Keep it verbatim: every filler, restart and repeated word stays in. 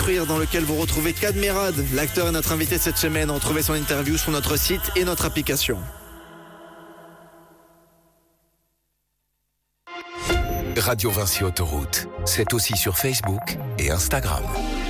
dans lequel vous retrouvez Kadmerad. L'acteur est notre invité cette semaine. Retrouvez son interview sur notre site et notre application. Radio Vinci Autoroute, c'est aussi sur Facebook et Instagram.